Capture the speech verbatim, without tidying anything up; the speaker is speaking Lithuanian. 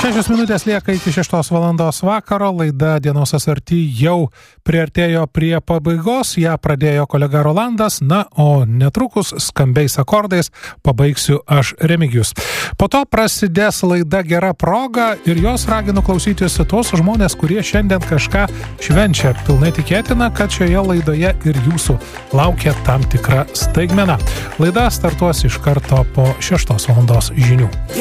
Šešios minutės lieka iki šeštos valandos vakaro, laida Dienos asarty jau priartėjo prie pabaigos, ją pradėjo kolega Rolandas, na, o netrukus skambiais akordais pabaigsiu aš Remigijus. Po to prasidės laida Gera proga ir jos raginu klausytis tuos žmonės, kurie šiandien kažką švenčia. Pilnai tikėtina, kad šioje laidoje ir jūsų laukia tam tikra staigmena. Laida startuos iš karto po šeštos valandos žinių.